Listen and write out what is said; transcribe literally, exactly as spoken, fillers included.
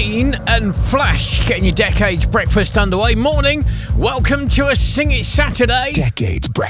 Rain and Flash getting your Decades breakfast underway. Morning, welcome to a Sing It Saturday. Decades breakfast.